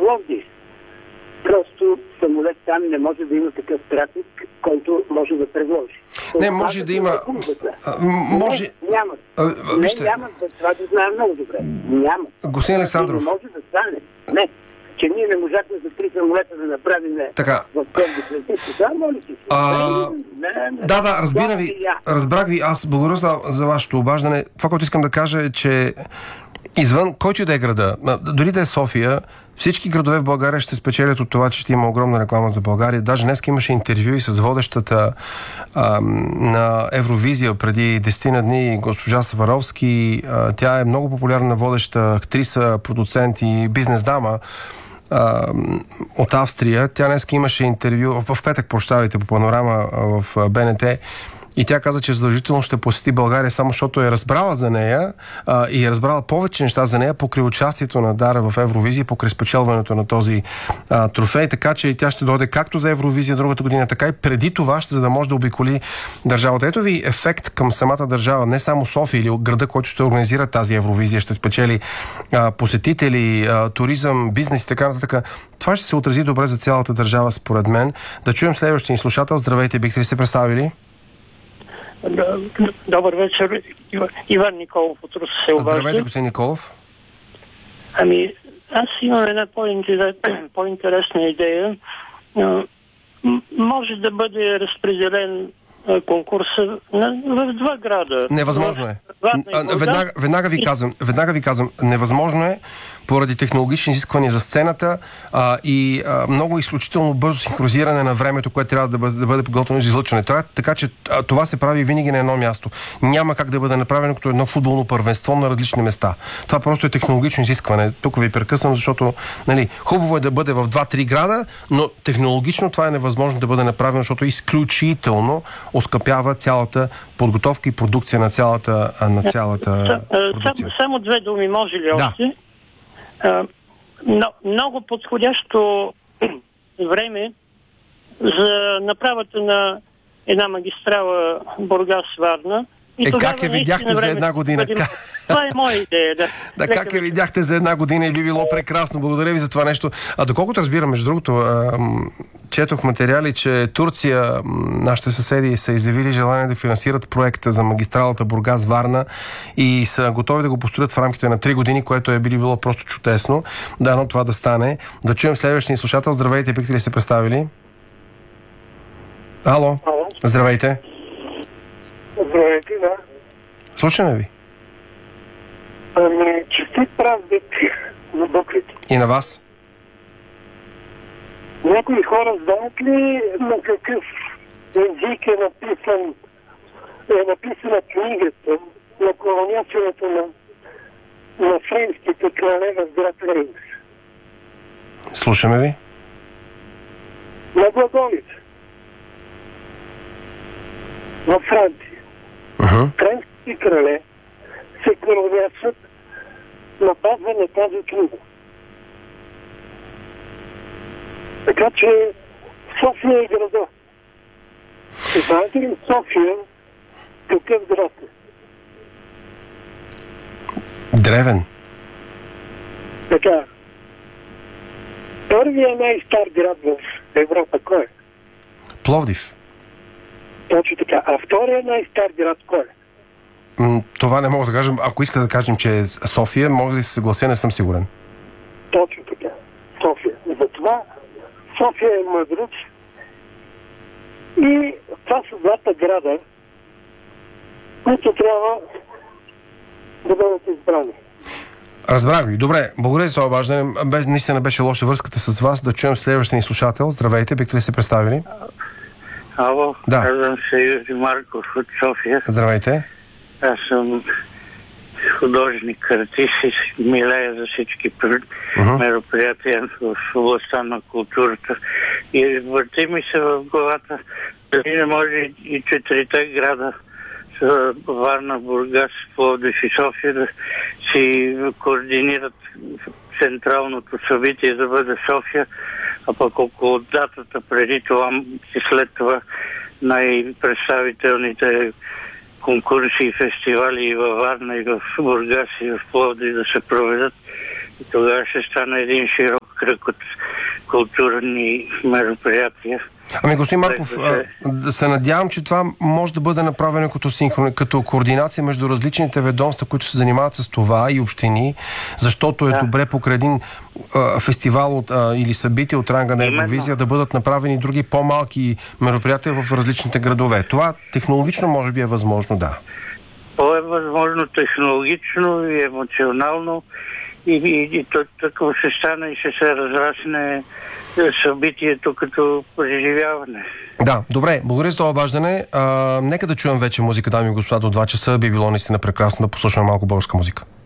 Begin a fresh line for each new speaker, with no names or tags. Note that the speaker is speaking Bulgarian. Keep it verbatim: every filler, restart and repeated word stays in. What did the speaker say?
Пловдив. Просто самолет там не може да има такъв трафик, който може да предложи.
Не, може да има... Може...
Не, нямат. Не, нямат. Това да знаем много добре. Нямат.
Господин Александров.
Не може да стане. Не. Че ние не можахме за три самолета да направим в Пловдив летище. Да, моли си.
Да, да, разбира ви. Разбрах ви. Аз благодаря за, за вашето обаждане. Това, което искам да кажа е, че извън който и да е града, дори да е София, всички градове в България ще спечелят от това, че ще има огромна реклама за България. Даже днес имаше интервю и с водещата а, на Евровизия преди десет на дни, госпожа Саваровски. А, тя е много популярна водеща актриса, продуцент и бизнес дама а, от Австрия. Тя днес имаше интервю, в петък, прощавайте, по Панорама в БНТ. И тя каза, че задължително ще посети България, само защото е разбрала за нея а, и е разбрала повече неща за нея покрай участието на Дара в Евровизия, покрай спечелването на този а, трофей, така че тя ще дойде както за Евровизия другата година, така и преди това, за да може да обиколи държавата. Ето ви ефект към самата държава, не само София или града, който ще организира тази Евровизия, ще спечели а, посетители, а, туризъм, бизнес и така нататък. Това ще се отрази добре за цялата държава, според мен. Да чуем следващия ни слушател. Здравейте, бихте ли се представили?
Добър вечер. Иван Николов от Русе се обажда.
Здравейте, господин Николов.
Ами, аз имам една по-интересна идея. Може да бъде разпределен конкурса в два града.
Невъзможно е. Веднага, веднага ви казвам, веднага ви казвам, невъзможно е поради технологични изисквания за сцената а, и а, много изключително бързо синхронизиране на времето, което трябва да бъде, да бъде подготвено за излъчване. Това, така че а, това се прави винаги на едно място. Няма как да бъде направено като едно футболно първенство на различни места. Това просто е технологично изискване. Тук ви прекъсвам, защото нали, хубаво е да бъде в два-три града, но технологично това е невъзможно да бъде направено, защото изключително оскъпява цялата подготовка и продукция на цялата, на цялата продукция.
Само две думи, може ли още? Да. Но, много подходящо време за направата на една магистрала Бургас-Варна. И
е, как я видяхте за една година?
Бъдем... Това е моя идея, да.
Да, как я видяхте за една година и би било прекрасно. Благодаря ви за това нещо. А доколкото разбирам, между другото, четох материали, че Турция, нашите съседи, са изявили желание да финансират проекта за магистралата Бургас-Варна и са готови да го построят в рамките на три години, което е би било просто чудесно. Да, но това да стане. Да чуем следващия слушател. Здравейте, бихте ли се представили? Ало?
Ало?
Здравейте.
Здравейте, да.
Слушаме ви.
Ами, честит празник на буквите.
И на вас.
Някои хора знаят ли на какъв език е написан е написана книгата на колоняцията на, на френските крале в град Реймс?
Слушаме ви.
На глаголица. Във Франция.
Uh-huh.
Френските крале се клонясват на база на тази книга. Така че София е града. Знаете ли София какъв град е?
Древен.
Така. Първият най-стар град в Европа кой е?
Пловдив.
Точно така. А вторият най-стар град кой е?
Това не мога да кажем. Ако иска да кажем, че е София, мога да се съглася, не съм сигурен.
Точно така. София. Затова София е мъдрост и това са двата града, които трябва да бъдат избрани.
Разбрах ви. Добре, благодаря за това обаждане. Наистина беше лоша връзката с вас. Да чуем следващия ни слушател. Здравейте, бихте ли се представили?
Ало,
да.
Казвам се Юрий Марков от София.
Здравейте.
Аз съм художник, артист и милея за всички uh-huh. мероприятия в областта на културата. И върти ми се в главата дали не може и четирите града Варна, Бургас, Пловдив и София да си координират централното събитие да бъде София, а пък около датата преди това и след това най-представителните конкурси и фестивали и във Варна, и в Бургас, и в Пловдив да се проведат. И тогава ще стане един широк кръг от културни мероприятия.
Ами, господин Марков, да се надявам, че това може да бъде направено като синхрон, като координация между различните ведомства, които се занимават с това, и общини, защото е да. добре покрай един а, фестивал от, а, или събитие от ранга на Евровизия да бъдат направени други по-малки мероприятия в различните градове. Това технологично може би е възможно, да.
То е възможно технологично и емоционално. И, и, и то такова ще стане и ще се разрасне събитието като преживяване.
Да, добре, благодаря за това обаждане. А, нека да чуем вече музика, дами и господа, до два часа. Би било наистина прекрасно да послушаме малко българска музика.